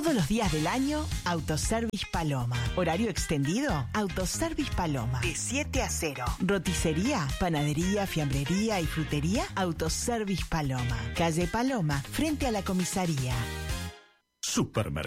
Todos los días del año, Autoservice Paloma. Horario extendido, Autoservice Paloma. De 7 a 0. Roticería, panadería, fiambrería y frutería, Autoservice Paloma. Calle Paloma, frente a la comisaría. Supermercado